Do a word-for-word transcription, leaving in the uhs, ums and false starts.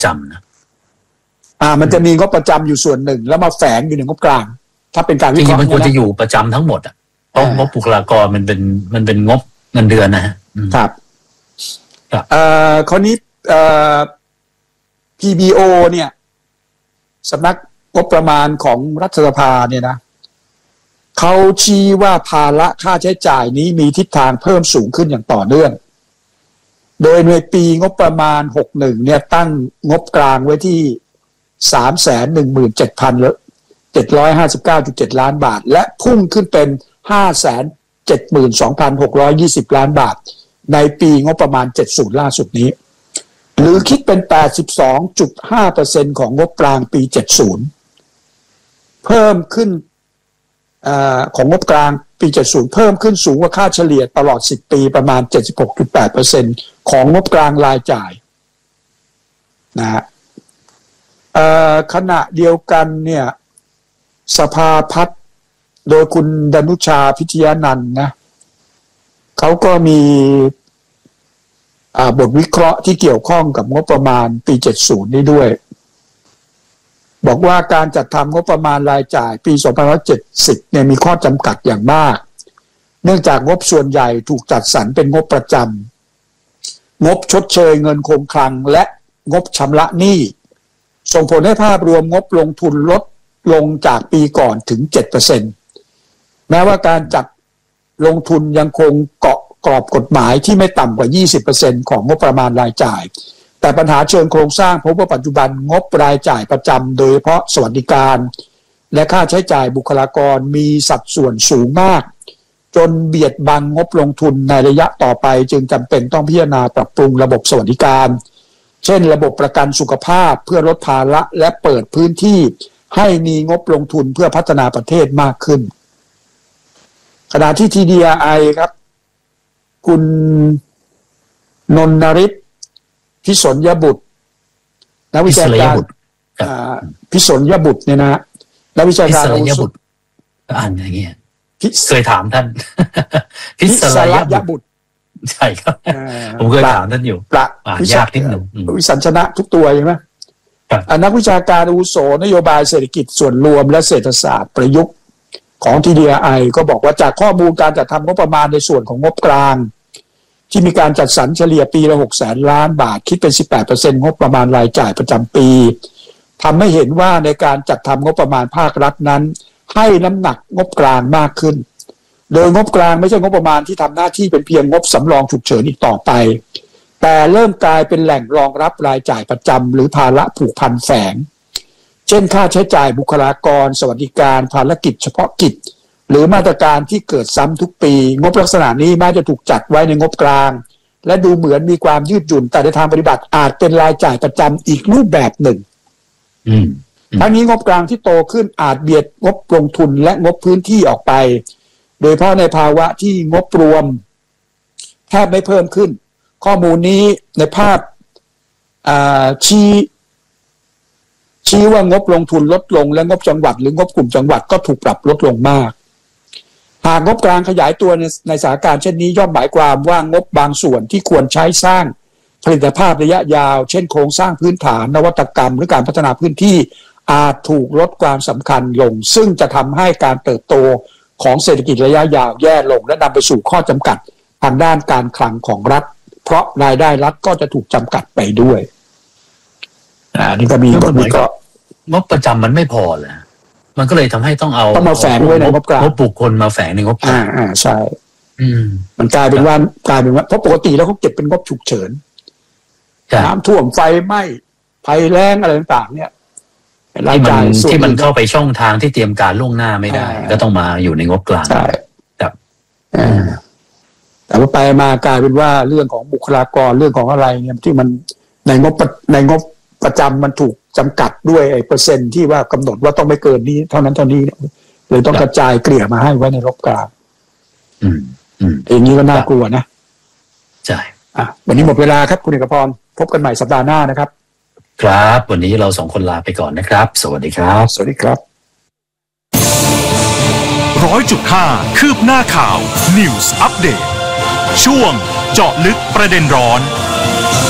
จำนะอ่ามันจะมีงบประจำอยู่ส่วนหนึ่งแล้วมาแฝงอยู่ในงบกลางถ้าเป็นการวิเคราะห์มันควรจะอยู่ประจำทั้งหมดอ่ะเพราะงบบุคลากรมันเป็นมันเป็นงบเงินเดือนนะฮะครับครับเอ่อคราวนี้เอ่อ พี บี โอ เนี่ยสำนักงบประมาณของรัฐสภาเนี่ยนะเขาชี้ว่าภาระค่าใช้จ่ายนี้มีทิศทางเพิ่มสูงขึ้นอย่างต่อเนื่องโดยในปีงบประมาณหกสิบเอ็ดเนี่ยตั้งงบกลางไว้ที่ สามแสนหนึ่งหมื่นเจ็ดพัน เจ็ดร้อยห้าสิบเก้าจุดเจ็ด ล้านบาทและพุ่งขึ้นเป็น ห้าแสนเจ็ดหมื่นสองพันหกร้อยยี่สิบ ล้านบาทในปีงบประมาณเจ็ดสิบล่าสุดนี้หรือคิดเป็น แปดสิบสองจุดห้าเปอร์เซ็นต์ ของงบกลางปีเจ็ดสิบเพิ่มขึ้นอของงบกลางปีเจ็ดสิบเพิ่มขึ้นสูงกว่าค่าเฉลี่ยตลอดสิบปีประมาณ เจ็ดสิบหกจุดแปดเปอร์เซ็นต์ ของงบกลางรายจ่ายนะฮะขณะเดียวกันเนี่ยสภาพัฒน์โดยคุณดนุชาพิทยานันท์นะเขาก็มีบทวิเคราะห์ที่เกี่ยวข้องกับงบประมาณปีเจ็ดสิบนี้ด้วยบอกว่าการจัดทำงบประมาณรายจ่ายปีสองพันห้าร้อยเจ็ดสิบเนี่ยมีข้อจำกัดอย่างมากเนื่องจากงบส่วนใหญ่ถูกจัดสรรเป็นงบประจำงบชดเชยเงินคงคลังและงบชำระหนี้ส่งผลให้ภาพรวมงบลงทุนลดลงจากปีก่อนถึง เจ็ดเปอร์เซ็นต์ แม้ว่าการจัดลงทุนยังคงเกาะกรอบกฎหมายที่ไม่ต่ำกว่า ยี่สิบเปอร์เซ็นต์ ของงบประมาณรายจ่ายแต่ปัญหาเชิงโครงสร้างพบว่าปัจจุบันงบรายจ่ายประจำโดยเฉพาะสวัสดิการและค่าใช้จ่ายบุคลากรมีสัดส่วนสูงมากจนเบียดบังงบลงทุนในระยะต่อไปจึงจำเป็นต้องพิจารณาปรับปรุงระบบสวัสดิการเช่นระบบประกันสุขภาพเพื่อลดภาระและเปิดพื้นที่ให้มีงบลงทุนเพื่อพัฒนาประเทศมากขึ้นขณะที่ ที ดี อาร์ ไอ ครับคุณนนทฤทธิ์พิสนยบุตรนักวิชาการพิสนยบุตรเนี่ยนะนักวิชาการอาวุโสอ่านอย่างเงี้ยเคยถามท่านพิสยบุตรใช่ครับผมเคยถามท่านอยู่ประวิชานิดหนึ่งวิสัญชนะทุกตัวใช่ไหมนักวิชาการอาวุโสนโยบายเศรษฐกิจส่วนรวมและเศรษฐศาสตร์ประยุกต์ของ ที ดี อาร์ ไอ ก็บอกว่าจากข้อมูลการจัดทำงบประมาณในส่วนของงบกลางที่มีการจัดสรรเฉลี่ยปีละหกแสนล้านบาทคิดเป็น สิบแปดเปอร์เซ็นต์ งบประมาณรายจ่ายประจำปีทำให้เห็นว่าในการจัดทำงบประมาณภาครัฐนั้นให้น้ำหนักงบกลางมากขึ้นโดยงบกลางไม่ใช่งบประมาณที่ทำหน้าที่เป็นเพียงงบสำรองฉุกเฉินอีกต่อไปแต่เริ่มกลายเป็นแหล่งรองรับรายจ่ายประจำหรือภาระผูกพันแฝงเช่นค่าใช้จ่ายบุคลากรสวัสดิการภารกิจเฉพาะกิจหรือมาตรการที่เกิดซ้ำทุกปีงบลักษณะนี้มักจะถูกจัดไว้ในงบกลางและดูเหมือนมีความยืดหยุ่นแต่ในทางปฏิบัติอาจเป็นรายจ่ายประจำอีกรูปแบบหนึ่งทั้งนี้งบกลางที่โตขึ้นอาจเบียดงบลงทุนและงบพื้นที่ออกไปโดยเฉพาะในภาวะที่งบรวมแทบไม่เพิ่มขึ้นข้อมูลนี้ในภาพชี้ชี้ว่างบลงทุนลดลงและงบจังหวัดหรืองบกลุ่มจังหวัดก็ถูกปรับลดลงมากหากงบกลางขยายตัวในในสถานการณ์เช่นนี้ย่อมหมายความว่างบบางส่วนที่ควรใช้สร้างผลิตภาพระยะยาวเช่นโครงสร้างพื้นฐานนวัตกรรมหรือการพัฒนาพื้นที่อาจถูกลดความสำคัญลงซึ่งจะทำให้การเติบโตของเศรษฐกิจระยะยาวแย่ลงและนำไปสู่ข้อจำกัดทางด้านการคลังของรัฐเพราะรายได้รัฐก็จะถูกจำกัดไปด้วยอ่านี่ก็มีบทวิเคราะห์งบประจำมันไม่พอเลยมันก็เลยทำให้ต้องเอาต้องมาแฝงไว้ในงบกลางงบบุคคลมาแฝงในงบกลางอ่าใช่อืมมันกลายเป็นว่ากลายเป็นว่าเพราะปกติแล้วเขาเก็บเป็นงบฉุกเฉินน้ำท่วมไฟไหม้ภัยแล้งอะไรต่างๆเนี่ยรายจ่ายที่มันเข้าไปช่องทางที่เตรียมการล่วงหน้าไม่ได้ก็ต้องมาอยู่ในงบกลางใช่ครับแต่ว่าไปมากลายเป็นว่าเรื่องของบุคลากรเรื่องของอะไรเนี่ยที่มันในงบในงบประจำมันถูกจำกัดด้วยไอ้เปอร์เซ็นต์ที่ว่ากำหนดว่าต้องไม่เกินนี้เท่านั้นเท่านี้เลยต้องกระจายเกลี่ยมาให้ไว้ในงบกลางอืมอืมอย่างนี้ก็น่ากลัวนะใช่อ่ะวันนี้หมดเวลาครับคุณเอกพรพบกันใหม่สัปดาห์หน้านะครับครับวันนี้เราสองคนลาไปก่อนนะครับสวัสดีครับสวัสดีครับร้อยจุดห้าคืบหน้าข่าว News Update ช่วงเจาะลึกประเด็นร้อน